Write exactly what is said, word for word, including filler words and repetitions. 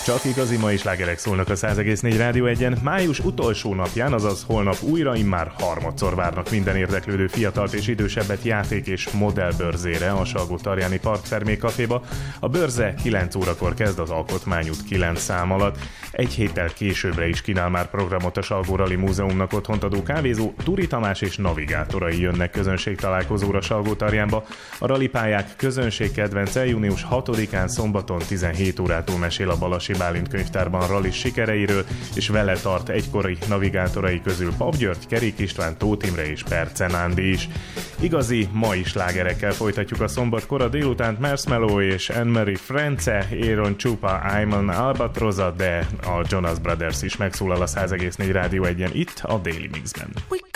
Csak igazi mai slágerek szólnak a száz egész négy Rádió egyen. Május utolsó napján, azaz holnap újra immár harmadszor várnak minden érdeklődő fiatalt és idősebbet játék- és modellbörzére a Salgótarjáni Parktermék Caféba. A bőrze kilenc órakor kezd az Alkotmányút kilenc szám alatt. Egy héttel későbbre is kínál már programot a Salgó Rali Múzeumnak otthont adó kávézó. Turi Tamás és navigátorai jönnek közönségtalálkozóra Salgótarjánba. A ralipályák közönség kedvence június hatodikán szombaton tizenhét órától mesél a Balassi Bálint könyvtárban rali sikereiről, és vele tart egykori navigátorai közül Pap György, Kerék István, Tóth Imre és Perce Nándi is. Igazi mai slágerekkel folytatjuk a szombatkor a délutánt. Marshmello és Anne-Marie France, Aaron Chupa, Ayman Albatroza, de a Jonas Brothers is megszólal a száz egész négy Rádió egyen itt a Daily Mixben.